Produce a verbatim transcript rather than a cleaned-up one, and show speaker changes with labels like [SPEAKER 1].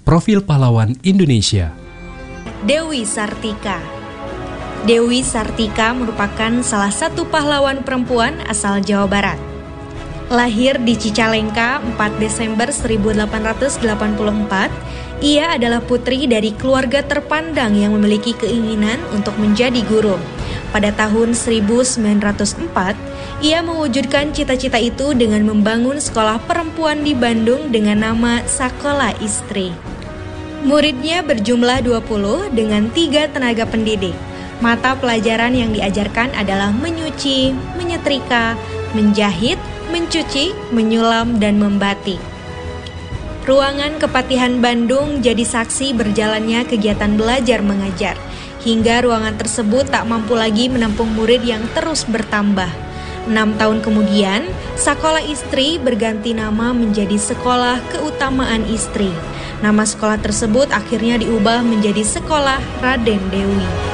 [SPEAKER 1] Profil Pahlawan Indonesia.
[SPEAKER 2] Dewi Sartika. Dewi Sartika merupakan salah satu pahlawan perempuan asal Jawa Barat. Lahir di Cicalengka empat Desember seribu delapan ratus delapan puluh empat, ia adalah putri dari keluarga terpandang yang memiliki keinginan untuk menjadi guru. Pada tahun seribu sembilan ratus empat, ia mewujudkan cita-cita itu dengan membangun sekolah perempuan di Bandung dengan nama Sakola Istri. Muridnya berjumlah dua puluh dengan tiga tenaga pendidik. Mata pelajaran yang diajarkan adalah menyuci, menyetrika, menjahit, mencuci, menyulam, dan membatik. Ruangan Kepatihan Bandung jadi saksi berjalannya kegiatan belajar mengajar, hingga ruangan tersebut tak mampu lagi menampung murid yang terus bertambah. Enam tahun kemudian, Sakola Istri berganti nama menjadi Sekolah Keutamaan Istri. Nama sekolah tersebut akhirnya diubah menjadi Sekolah Raden Dewi.